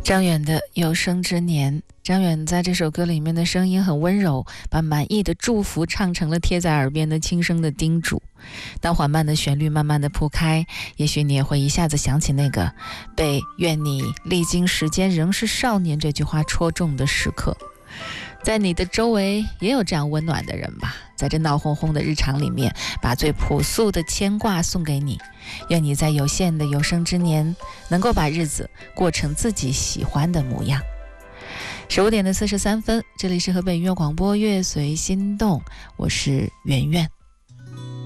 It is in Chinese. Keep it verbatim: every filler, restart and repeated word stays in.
张远的有生之年，张远在这首歌里面的声音很温柔，把满意的祝福唱成了贴在耳边的轻声的叮嘱。当缓慢的旋律慢慢的铺开，也许你也会一下子想起那个被愿你历经时间仍是少年这句话戳中的时刻。在你的周围也有这样温暖的人吧，在这闹哄哄的日常里面，把最朴素的牵挂送给你。愿你在有限的有生之年，能够把日子过成自己喜欢的模样。十五点的四十三分，这里是河北音乐广播乐随心动，我是圆圆。